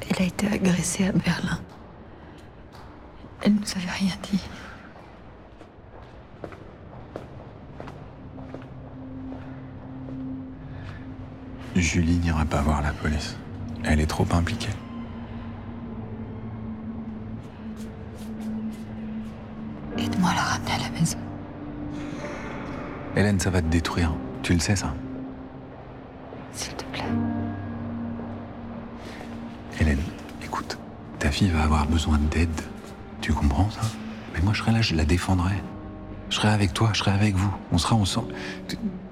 Elle a été agressée à Berlin. Elle nous avait rien dit. Julie n'ira pas voir la police. Elle est trop impliquée. Aide-moi à la ramener à la maison. Hélène, ça va te détruire. Tu le sais, ça. S'il te plaît. Hélène, écoute, ta fille va avoir besoin d'aide. Tu comprends ça? Mais moi, je serai là, je la défendrai. Je serai avec toi, je serai avec vous. On sera ensemble.